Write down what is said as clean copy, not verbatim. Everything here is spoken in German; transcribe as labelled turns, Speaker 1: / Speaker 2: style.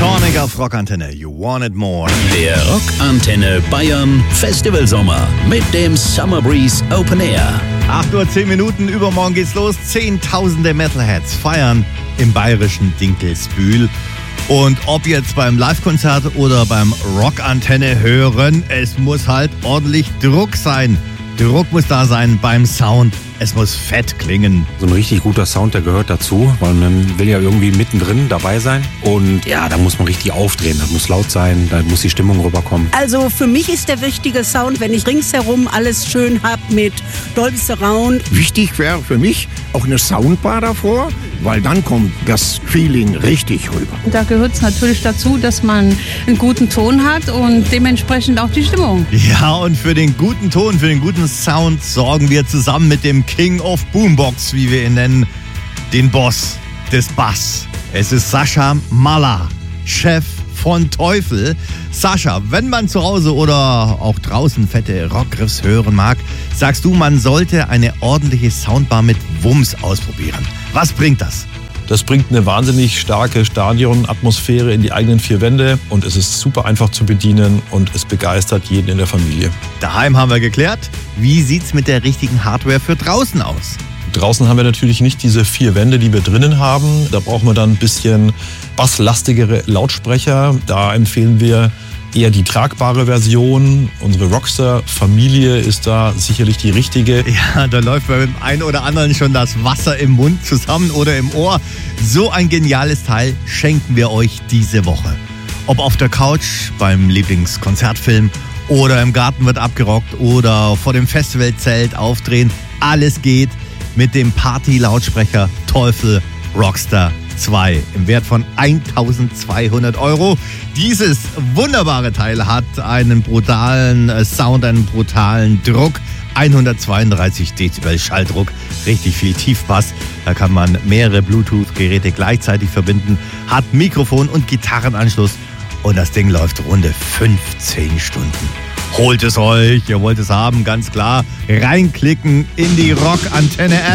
Speaker 1: Sonic auf Rockantenne. You want it more.
Speaker 2: Der Rockantenne Bayern Festivalsommer mit dem Summer Breeze Open Air.
Speaker 1: 8:10 Uhr, übermorgen geht's los. Zehntausende Metalheads feiern im bayerischen Dinkelsbühl. Und ob jetzt beim Live-Konzert oder beim Rockantenne hören, es muss halt ordentlich Druck sein. Druck muss da sein beim Sound. Es muss fett klingen.
Speaker 3: So ein richtig guter Sound, der gehört dazu, weil man will ja irgendwie mittendrin dabei sein. Und ja, da muss man richtig aufdrehen, das muss laut sein, da muss die Stimmung rüberkommen.
Speaker 4: Also für mich ist der wichtige Sound, wenn ich ringsherum alles schön habe mit Dolby Surround.
Speaker 5: Wichtig wäre für mich auch eine Soundbar davor, weil dann kommt das Feeling richtig rüber.
Speaker 6: Da gehört es natürlich dazu, dass man einen guten Ton hat und dementsprechend auch die Stimmung.
Speaker 1: Ja, und für den guten Ton, für den guten Sound sorgen wir zusammen mit dem King of Boombox, wie wir ihn nennen, den Boss des Bass. Es ist Sascha Maller, Chef von Teufel. Sascha, wenn man zu Hause oder auch draußen fette Rockriffs hören mag, sagst du, man sollte eine ordentliche Soundbar mit Wumms ausprobieren. Was bringt das?
Speaker 7: Das bringt eine wahnsinnig starke Stadionatmosphäre in die eigenen vier Wände und es ist super einfach zu bedienen und es begeistert jeden in der Familie.
Speaker 1: Daheim haben wir geklärt. Wie sieht's mit der richtigen Hardware für draußen aus?
Speaker 7: Draußen haben wir natürlich nicht diese vier Wände, die wir drinnen haben. Da brauchen wir dann ein bisschen basslastigere Lautsprecher. Da empfehlen wir eher die tragbare Version. Unsere Rockstar-Familie ist da sicherlich die richtige.
Speaker 1: Ja, da läuft bei dem einen oder anderen schon das Wasser im Mund zusammen oder im Ohr. So ein geniales Teil schenken wir euch diese Woche. Ob auf der Couch, beim Lieblingskonzertfilm oder im Garten wird abgerockt oder vor dem Festivalzelt aufdrehen. Alles geht mit dem Party-Lautsprecher Teufel Rockstar 2 im Wert von 1.200 €. Dieses wunderbare Teil hat einen brutalen Sound, einen brutalen Druck, 132 Dezibel Schalldruck, richtig viel Tiefbass. Da kann man mehrere Bluetooth-Geräte gleichzeitig verbinden, hat Mikrofon und Gitarrenanschluss und das Ding läuft runde 15 Stunden. Holt es euch, ihr wollt es haben, ganz klar. Reinklicken in die Rockantenne-App.